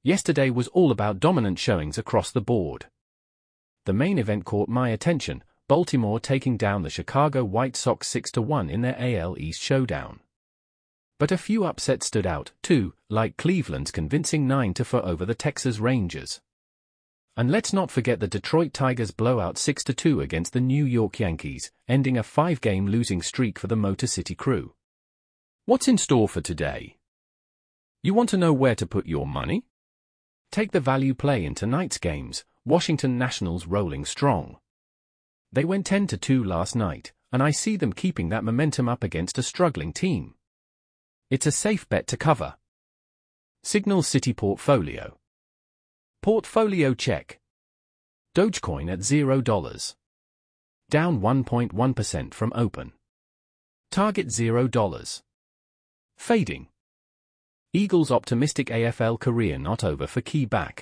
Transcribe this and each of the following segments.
Yesterday was all about dominant showings across the board. The main event caught my attention, Baltimore taking down the Chicago White Sox 6-1 in their AL East showdown. But a few upsets stood out, too, like Cleveland's convincing 9-4 over the Texas Rangers. And let's not forget the Detroit Tigers' blowout 6-2 against the New York Yankees, ending a 5-game losing streak for the Motor City Crew. What's in store for today? You want to know where to put your money? Take the value play in tonight's games. Washington Nationals rolling strong. They went 10-2 last night, and I see them keeping that momentum up against a struggling team. It's a safe bet to cover. Signal City Portfolio. Portfolio check. Dogecoin at $0. Down 1.1% from open. Target $0. Fading. Eagles optimistic AFL career not over for key back.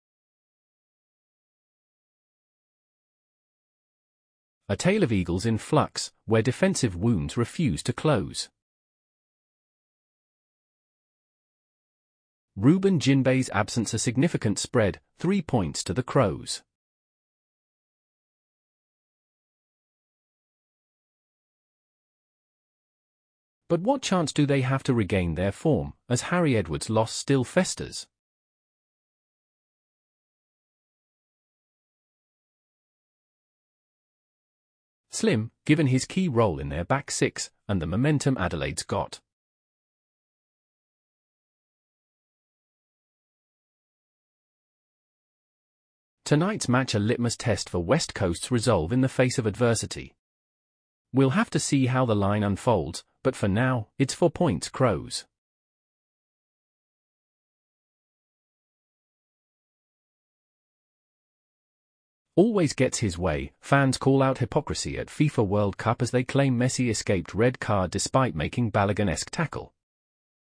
A tale of Eagles in flux, where defensive wounds refuse to close. Ruben Jinbei's absence a significant spread, 3 points to the Crows. But what chance do they have to regain their form, as Harry Edwards' loss still festers? Slim, given his key role in their back six, and the momentum Adelaide's got. Tonight's match a litmus test for West Coast's resolve in the face of adversity. We'll have to see how the line unfolds, but for now, it's 4 points Crows. Always gets his way, fans call out hypocrisy at FIFA World Cup as they claim Messi escaped red card despite making Balogun-esque tackle.